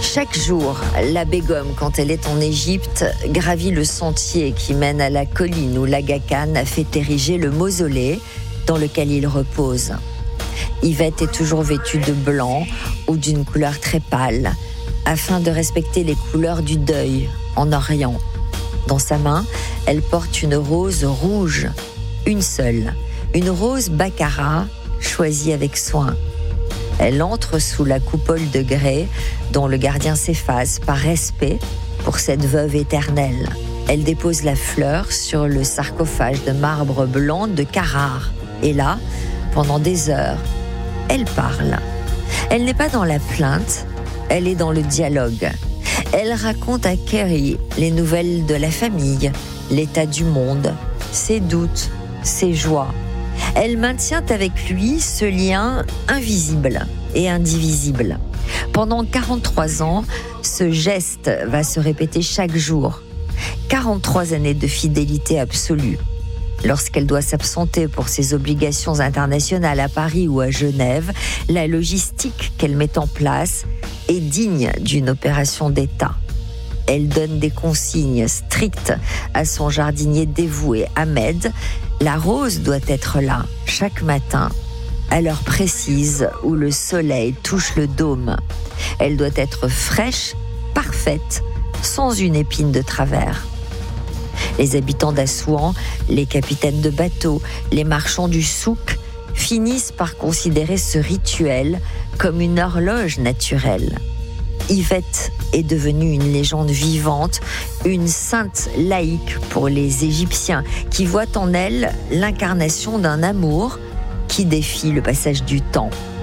Chaque jour, la Begum, quand elle est en Égypte, gravit le sentier qui mène à la colline où l'Aga Khan a fait ériger le mausolée dans lequel il repose. Yvette est toujours vêtue de blanc ou d'une couleur très pâle, afin de respecter les couleurs du deuil en Orient. Dans sa main, elle porte une rose rouge, une seule, une rose baccarat choisie avec soin. Elle entre sous la coupole de grès dont le gardien s'efface par respect pour cette veuve éternelle. Elle dépose la fleur sur le sarcophage de marbre blanc de Carrare. Et là, pendant des heures, elle parle. Elle n'est pas dans la plainte, elle est dans le dialogue. Elle raconte à Kerry les nouvelles de la famille, l'état du monde, ses doutes, ses joies. Elle maintient avec lui ce lien invisible et indivisible. Pendant 43 ans, ce geste va se répéter chaque jour. 43 années de fidélité absolue. Lorsqu'elle doit s'absenter pour ses obligations internationales à Paris ou à Genève, la logistique qu'elle met en place est digne d'une opération d'État. Elle donne des consignes strictes à son jardinier dévoué, Ahmed. La rose doit être là, chaque matin, à l'heure précise où le soleil touche le dôme. Elle doit être fraîche, parfaite, sans une épine de travers. Les habitants d'Assouan, les capitaines de bateaux, les marchands du souk finissent par considérer ce rituel comme une horloge naturelle. Yvette est devenue une légende vivante, une sainte laïque pour les Égyptiens qui voient en elle l'incarnation d'un amour qui défie le passage du temps.